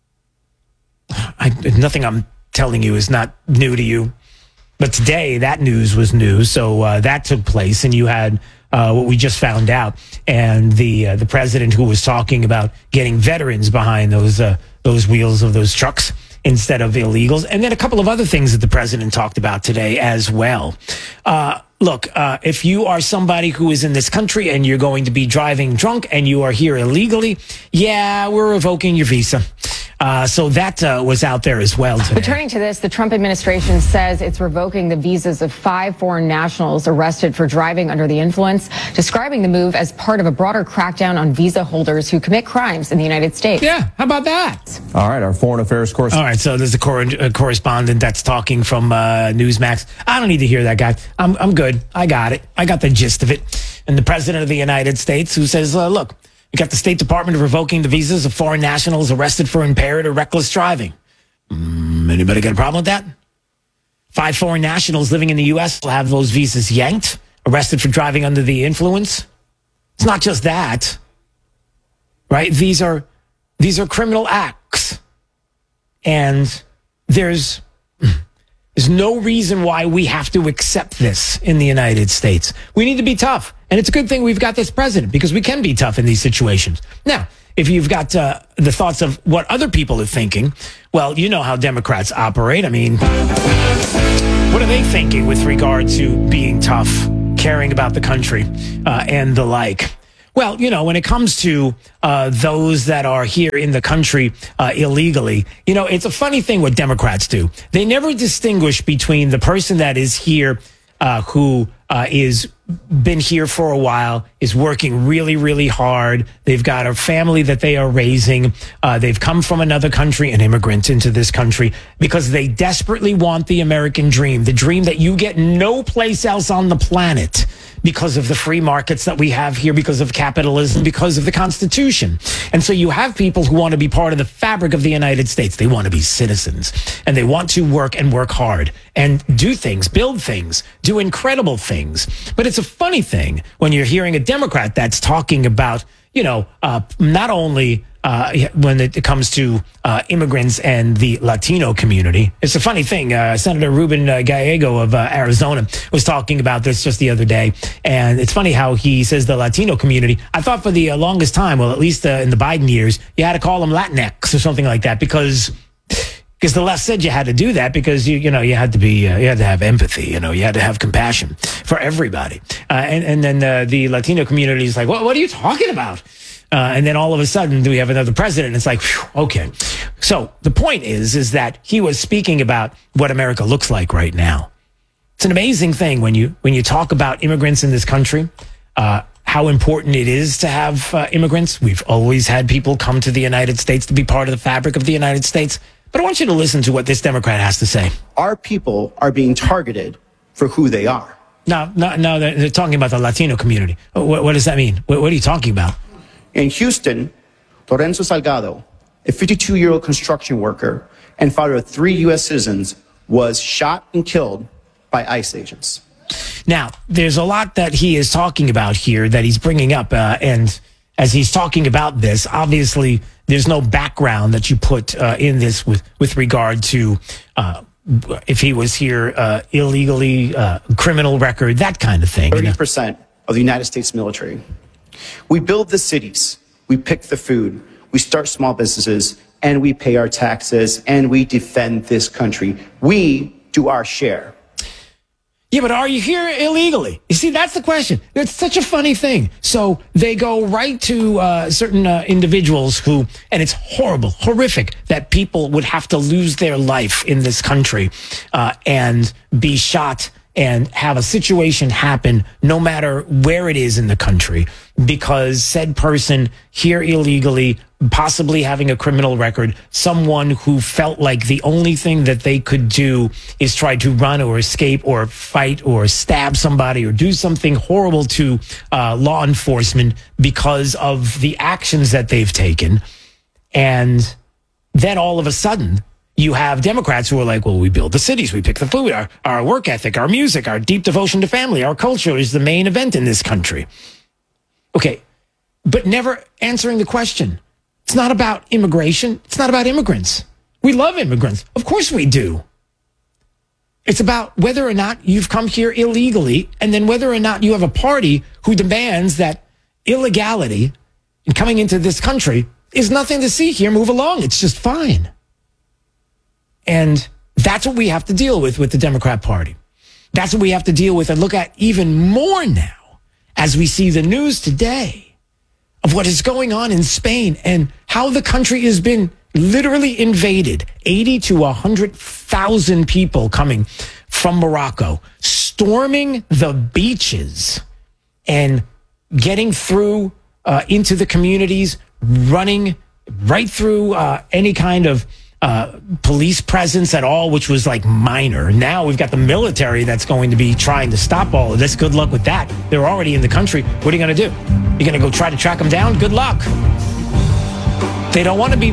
Nothing I'm telling you is not new to you. But today, that news was new. So that took place, and you had what we just found out. And the president who was talking about getting veterans behind those wheels of those trucks instead of illegals. And then a couple of other things that the president talked about today as well. Look, if you are somebody who is in this country and you're going to be driving drunk and you are here illegally, yeah, we're revoking your visa. So that was out there as well today. Returning to this, the Trump administration says it's revoking the visas of 5 foreign nationals arrested for driving under the influence, describing the move as part of a broader crackdown on visa holders who commit crimes in the United States. Yeah, how about that? All right, our foreign affairs correspondent. All right, so there's a correspondent that's talking from Newsmax. I don't need to hear that guy. I'm good. I got it. I got the gist of it. And the president of the United States who says, look, we got the State Department revoking the visas of foreign nationals arrested for impaired or reckless driving. Anybody got a problem with that? 5 foreign nationals living in the U.S. will have those visas yanked, arrested for driving under the influence. It's not just that, right? These are criminal acts. And there's no reason why we have to accept this in the United States. We need to be tough. And it's a good thing we've got this president because we can be tough in these situations. Now, if you've got the thoughts of what other people are thinking, well, you know how Democrats operate. I mean, what are they thinking with regard to being tough, caring about the country, and the like? Well, you know, when it comes to those that are here in the country illegally, you know, it's a funny thing what Democrats do. They never distinguish between the person that is here who is been here for a while, is working really, really hard. They've got a family that they are raising. They've come from another country, an immigrant into this country, because they desperately want the American dream, the dream that you get no place else on the planet because of the free markets that we have here, because of capitalism, because of the Constitution. And so you have people who want to be part of the fabric of the United States. They want to be citizens, and they want to work and work hard and do things, build things, do incredible things. But it's a funny thing when you're hearing a Democrat that's talking about, you know, not only when it comes to immigrants and the Latino community. It's a funny thing. Senator Ruben Gallego of Arizona was talking about this just the other day. And it's funny how he says the Latino community. I thought for the longest time, well, at least in the Biden years, you had to call them Latinx or something like that because the left said you had to do that because you had to be you had to have empathy, you had to have compassion for everybody, and then the Latino community is like, what are you talking about? And then all of a sudden, we have another president. And it's like, whew, okay. So the point is that he was speaking about what America looks like right now. It's an amazing thing when you talk about immigrants in this country. How important it is to have immigrants. We've always had people come to the United States to be part of the fabric of the United States. But I want you to listen to what this Democrat has to say. Our people are being targeted for who they are. No, they're talking about the Latino community. What does that mean? What are you talking about? In Houston, Lorenzo Salgado, a 52-year-old construction worker and father of 3 U.S. citizens, was shot and killed by ICE agents. Now, there's a lot that he is talking about here that he's bringing up. And as he's talking about this, obviously, there's no background that you put in this with regard to if he was here illegally, criminal record, that kind of thing. 30% of the United States military. We build the cities, we pick the food, we start small businesses, and we pay our taxes, and we defend this country. We do our share. Yeah, but are you here illegally? You see, that's the question. It's such a funny thing. So they go right to certain individuals who, and it's horrible, horrific that people would have to lose their life in this country and be shot and have a situation happen no matter where it is in the country because said person here illegally, possibly having a criminal record, someone who felt like the only thing that they could do is try to run or escape or fight or stab somebody or do something horrible to law enforcement because of the actions that they've taken. And then all of a sudden, you have Democrats who are like, well, we build the cities, we pick the food, our work ethic, our music, our deep devotion to family, our culture is the main event in this country. Okay, but never answering the question. It's not about immigration. It's not about immigrants. We love immigrants. Of course we do. It's about whether or not you've come here illegally and then whether or not you have a party who demands that illegality in coming into this country is nothing to see here. Move along. It's just fine. And that's what we have to deal with the Democrat Party. That's what we have to deal with and look at even more now as we see the news today of what is going on in Spain and how the country has been literally invaded. 80 to 100,000 people coming from Morocco, storming the beaches and getting through into the communities, running right through any kind of police presence at all, which was like minor. Now we've got the military that's going to be trying to stop all of this. Good luck with that. They're already in the country. What are you going to do? You're going to go try to track them down? Good luck. They don't want to be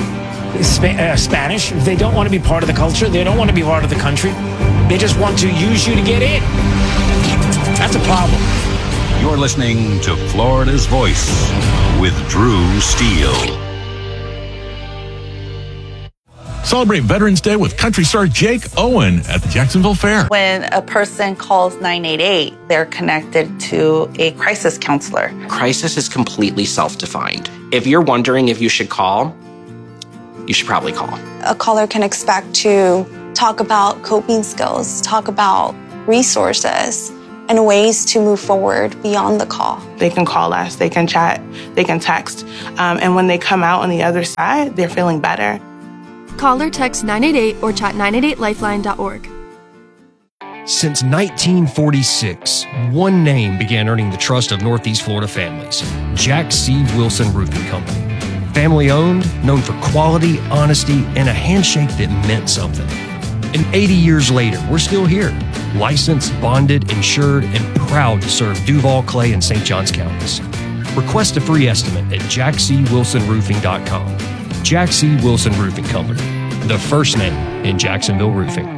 Spanish. They don't want to be part of the culture. They don't want to be part of the country. They just want to use you to get in. That's a problem. You're listening to Florida's Voice with Drew Steele. So Celebrate Veterans Day with country star Jake Owen at the Jacksonville Fair. When a person calls 988, they're connected to a crisis counselor. Crisis is completely self-defined. If you're wondering if you should call, you should probably call. A caller can expect to talk about coping skills, talk about resources, and ways to move forward beyond the call. They can call us, they can chat, they can text, and when they come out on the other side, they're feeling better. Call or text 988 or chat 988lifeline.org. Since 1946, one name began earning the trust of Northeast Florida families: Jack C. Wilson Roofing Company. Family owned, known for quality, honesty, and a handshake that meant something. And 80 years later, we're still here, licensed, bonded, insured, and proud to serve Duval, Clay, and St. Johns counties. Request a free estimate at jackcwilsonroofing.com. Jack C. Wilson Roofing Company, the first name in Jacksonville roofing.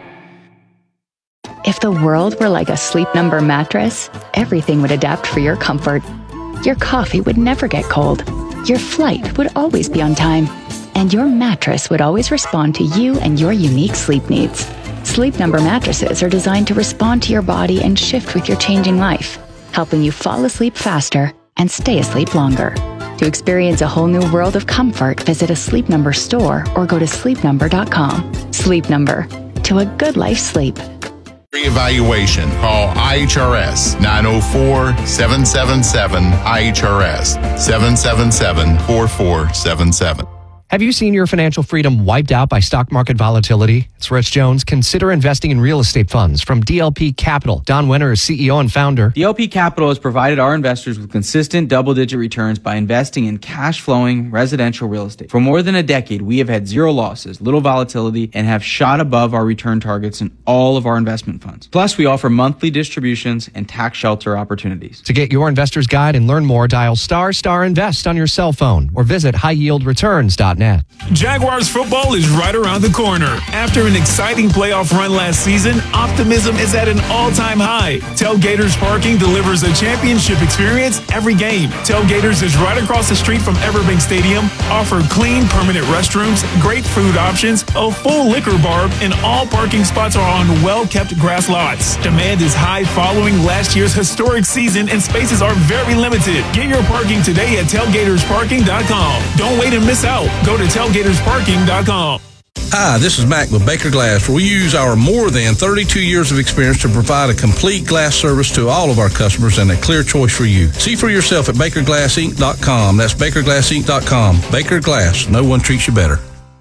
If the world were like a Sleep Number mattress, everything would adapt for your comfort. Your coffee would never get cold. Your flight would always be on time. And your mattress would always respond to you and your unique sleep needs. Sleep Number mattresses are designed to respond to your body and shift with your changing life, helping you fall asleep faster and stay asleep longer. To experience a whole new world of comfort, visit a Sleep Number store or go to sleepnumber.com. Sleep Number. To a good life sleep. Evaluation. Call IHRS 904-777-IHRS 777-4477. Have you seen your financial freedom wiped out by stock market volatility? It's Rich Jones. Consider investing in real estate funds from DLP Capital. Don Winter is CEO and founder. DLP Capital has provided our investors with consistent double-digit returns by investing in cash-flowing residential real estate. For more than a decade, we have had zero losses, little volatility, and have shot above our return targets in all of our investment funds. Plus, we offer monthly distributions and tax shelter opportunities. To get your investor's guide and learn more, dial **invest on your cell phone or visit highyieldreturns.net. Jaguars football is right around the corner. After an exciting playoff run last season, optimism is at an all-time high. Tailgaters Parking delivers a championship experience every game. Tailgaters is right across the street from Everbank Stadium, offer clean, permanent restrooms, great food options, a full liquor bar, and all parking spots are on well-kept grass lots. Demand is high following last year's historic season, and spaces are very limited. Get your parking today at tailgatorsparking.com. Don't wait and miss out. Go to tailgatorsparking.com. Hi, this is Mac with Baker Glass. We use our more than 32 years of experience to provide a complete glass service to all of our customers and a clear choice for you. See for yourself at BakerGlassInc.com. That's BakerGlassInc.com. Baker Glass. No one treats you better.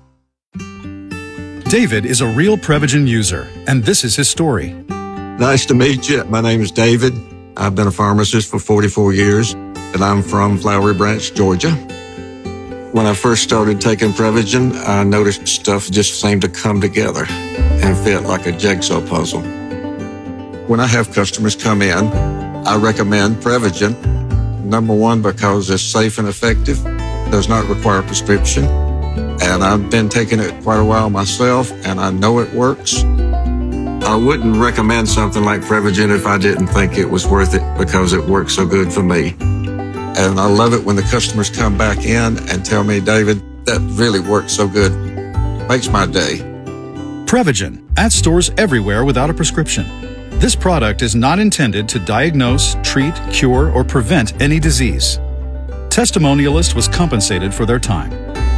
David is a real Prevagen user, and this is his story. Nice to meet you. My name is David. I've been a pharmacist for 44 years, and I'm from Flowery Branch, Georgia. When I first started taking Prevagen, I noticed stuff just seemed to come together and fit like a jigsaw puzzle. When I have customers come in, I recommend Prevagen. Number one, because it's safe and effective, does not require a prescription, and I've been taking it quite a while myself, and I know it works. I wouldn't recommend something like Prevagen if I didn't think it was worth it because it works so good for me. And I love it when the customers come back in and tell me, David, that really works so good. Makes my day. Prevagen, at stores everywhere without a prescription. This product is not intended to diagnose, treat, cure, or prevent any disease. Testimonialist was compensated for their time.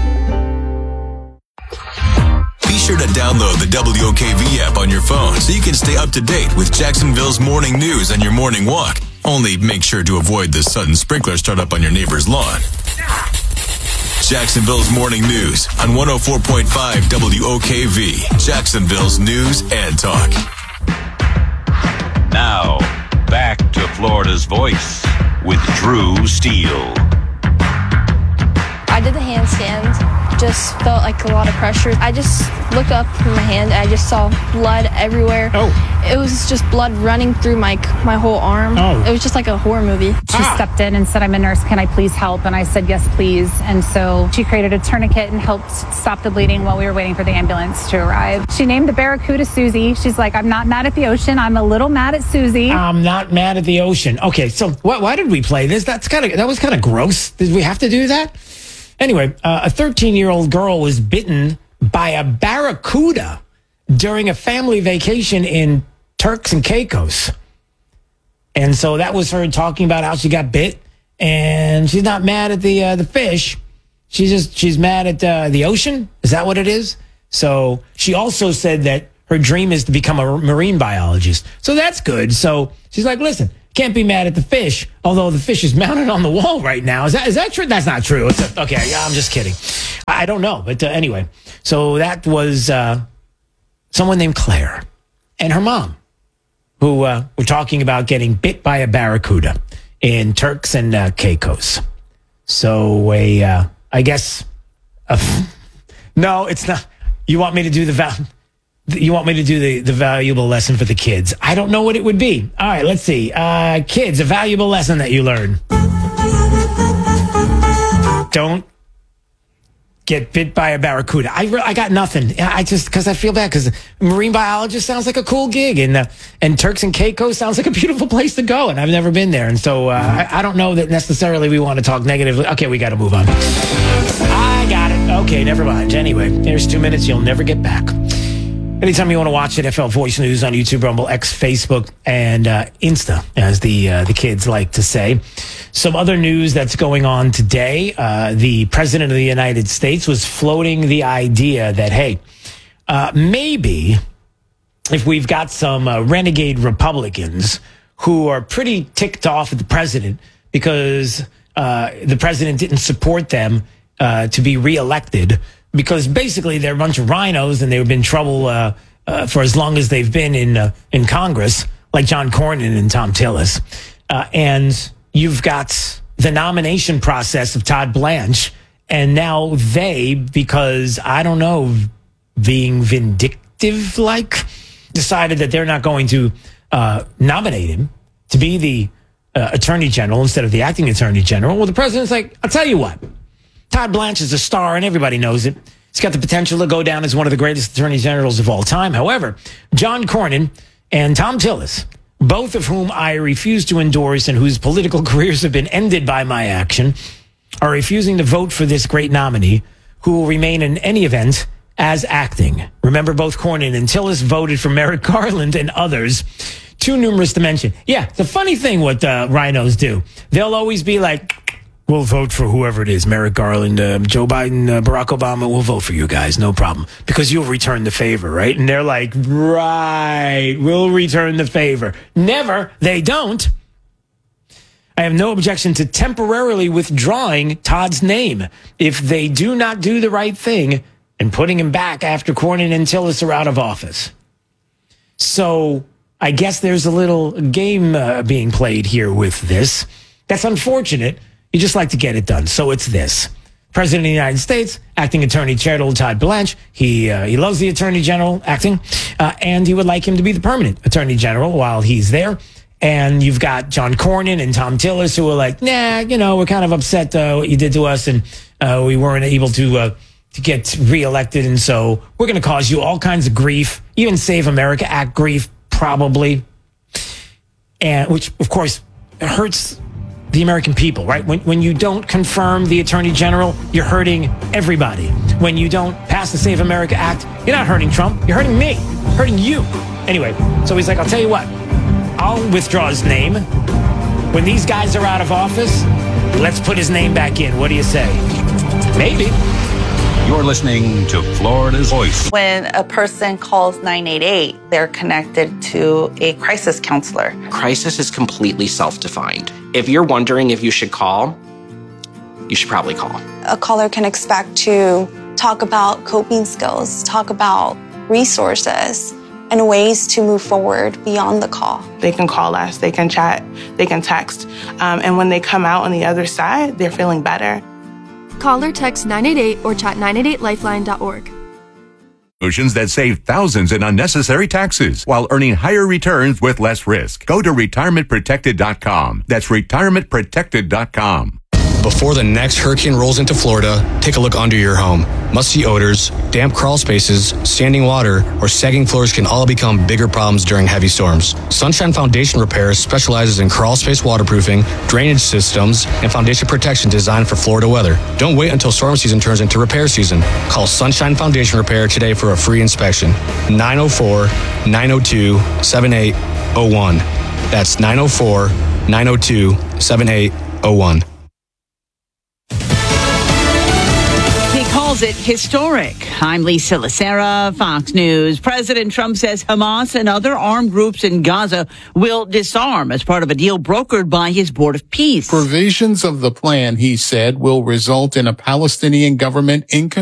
Be sure to download the WOKV app on your phone so you can stay up to date with Jacksonville's morning news on your morning walk. Only make sure to avoid the sudden sprinkler startup on your neighbor's lawn. Jacksonville's morning news on 104.5 WOKV, Jacksonville's news and talk. Now, back to Florida's Voice with Drew Steele. I did the handstand. Just felt like a lot of pressure. I just looked up from my hand and I just saw blood everywhere. Oh. It was just blood running through my whole arm. Oh. It was just like a horror movie. She stepped in and said, "I'm a nurse, can I please help?" And I said, "Yes, please." And so she created a tourniquet and helped stop the bleeding while we were waiting for the ambulance to arrive. She named the Barracuda Susie. She's like, "I'm not mad at the ocean. I'm a little mad at Susie." I'm not mad at the ocean. Okay, so why did we play this? That was kind of gross. Did we have to do that? Anyway, a 13-year-old girl was bitten by a barracuda during a family vacation in Turks and Caicos. And so that was her talking about how she got bit. And she's not mad at the fish. She's mad at the ocean. Is that what it is? So she also said that her dream is to become a marine biologist. So that's good. So she's like, listen, can't be mad at the fish, although the fish is mounted on the wall right now. Is that true? That's not true. Okay, I'm just kidding. I don't know. But anyway, so that was someone named Claire and her mom who were talking about getting bit by a barracuda in Turks and Caicos. So I guess, no, it's not. You want me to do the valuable lesson for the kids? I don't know what it would be. All right, let's see. Kids, a valuable lesson that you learn. Don't get bit by a barracuda. I got nothing. I just, because I feel bad, because marine biologist sounds like a cool gig, and Turks and Caicos sounds like a beautiful place to go, and I've never been there. And so I don't know that necessarily we want to talk negatively. Okay, we got to move on. I got it. Okay, never mind. Anyway, here's 2 minutes you'll never get back. Anytime you want to watch NFL Voice News on YouTube, Rumble, X, Facebook, and Insta, as the kids like to say. Some other news that's going on today. The President of the United States was floating the idea that, hey, maybe if we've got some renegade Republicans who are pretty ticked off at the president because the president didn't support them to be reelected, because basically they're a bunch of rhinos and they've been in trouble for as long as they've been in Congress, like John Cornyn and Tom Tillis. And you've got the nomination process of Todd Blanche, and now they, because, I don't know, being vindictive-like, decided that they're not going to nominate him to be the Attorney General instead of the acting Attorney General. Well, the president's like, I'll tell you what. Todd Blanche is a star, and everybody knows it. He's got the potential to go down as one of the greatest attorney generals of all time. However, John Cornyn and Tom Tillis, both of whom I refuse to endorse and whose political careers have been ended by my action, are refusing to vote for this great nominee, who will remain in any event as acting. Remember, both Cornyn and Tillis voted for Merrick Garland and others, too numerous to mention. Yeah, it's a funny thing what rhinos do. They'll always be like, we'll vote for whoever it is, Merrick Garland, Joe Biden, Barack Obama, we'll vote for you guys, no problem, because you'll return the favor, right? And they're like, right, we'll return the favor. Never, they don't. I have no objection to temporarily withdrawing Todd's name if they do not do the right thing and putting him back after Cornyn and Tillis are out of office. So I guess there's a little game being played here with this. That's unfortunate. You just like to get it done. So it's this. President of the United States, acting Attorney General Todd Blanche. He loves the Attorney General acting, and he would like him to be the permanent Attorney General while he's there. And you've got John Cornyn and Tom Tillis who are like, nah, we're kind of upset what you did to us, and we weren't able to get reelected, and so we're going to cause you all kinds of grief, even Save America Act grief, probably, and which, of course, hurts the American people, right? When you don't confirm the Attorney General, you're hurting everybody. When you don't pass the Save America Act, you're not hurting Trump, you're hurting me, hurting you. Anyway, so he's like, I'll tell you what, I'll withdraw his name. When these guys are out of office, let's put his name back in. What do you say? Maybe. You're listening to Florida's Voice. When a person calls 988, they're connected to a crisis counselor. Crisis is completely self-defined. If you're wondering if you should call, you should probably call. A caller can expect to talk about coping skills, talk about resources, and ways to move forward beyond the call. They can call us, they can chat, they can text. And when they come out on the other side, they're feeling better. Call or text 988 or chat 988lifeline.org. Solutions that save thousands in unnecessary taxes while earning higher returns with less risk. Go to retirementprotected.com. That's retirementprotected.com. Before the next hurricane rolls into Florida, take a look under your home. Musty odors, damp crawl spaces, standing water, or sagging floors can all become bigger problems during heavy storms. Sunshine Foundation Repair specializes in crawl space waterproofing, drainage systems, and foundation protection designed for Florida weather. Don't wait until storm season turns into repair season. Call Sunshine Foundation Repair today for a free inspection. 904-902-7801. That's 904-902-7801. He calls it historic. I'm Lisa Lacera, Fox News. President Trump says Hamas and other armed groups in Gaza will disarm as part of a deal brokered by his Board of Peace. Provisions of the plan, he said, will result in a Palestinian government in control